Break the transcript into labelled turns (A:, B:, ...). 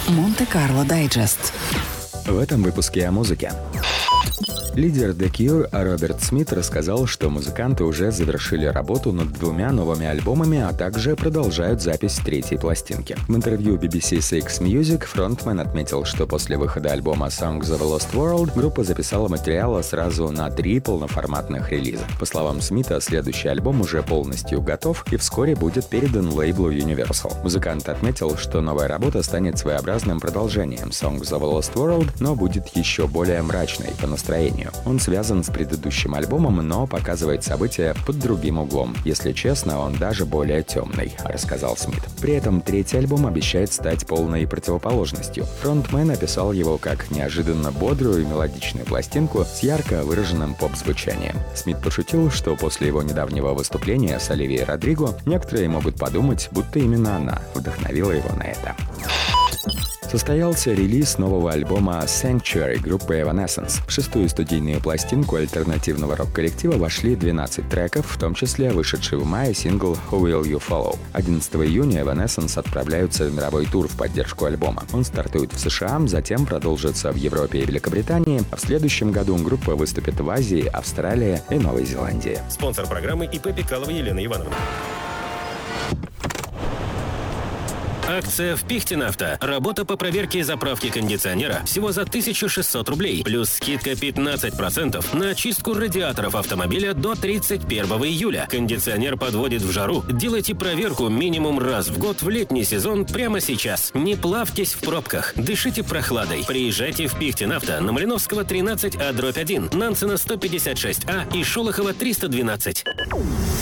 A: Монте-Карло Дайджест.
B: В этом выпуске о музыке. Лидер The Cure Роберт Смит рассказал, что музыканты уже завершили работу над 2 новыми альбомами, а также продолжают запись 3-й пластинки. В интервью BBC Six Music фронтмен отметил, что после выхода альбома Songs of a Lost World группа записала материала сразу на 3 полноформатных релиза. По словам Смита, следующий альбом уже полностью готов и вскоре будет передан лейблу Universal. Музыкант отметил, что новая работа станет своеобразным продолжением Songs of a Lost World, но будет еще более мрачной по настроению. Он связан с предыдущим альбомом, но показывает события под другим углом. Если честно, он даже более темный, рассказал Смит. При этом 3-й альбом обещает стать полной противоположностью. Фронтмен описал его как неожиданно бодрую и мелодичную пластинку с ярко выраженным поп-звучанием. Смит пошутил, что после его недавнего выступления с Оливией Родриго некоторые могут подумать, будто именно она вдохновила его на это. Состоялся релиз нового альбома Sanctuary группы Evanescence. В 6-ю студийную пластинку альтернативного рок-коллектива вошли 12 треков, в том числе вышедший в мае сингл Who Will You Follow. 11 июня Evanescence отправляются в мировой тур в поддержку альбома. Он стартует в США, затем продолжится в Европе и Великобритании, а в следующем году группа выступит в Азии, Австралии и Новой Зеландии.
C: Спонсор программы ИП Пикалова Елена Ивановна. Акция в Пихтинавто. Работа по проверке и заправке кондиционера всего за 1600 рублей. Плюс скидка 15% на очистку радиаторов автомобиля до 31 июля. Кондиционер подводит в жару. Делайте проверку минимум раз в год в летний сезон прямо сейчас. Не плавьтесь в пробках. Дышите прохладой. Приезжайте в Пихтинавто на Малиновского 13А/1, Нансена 156А и Шолохова 312.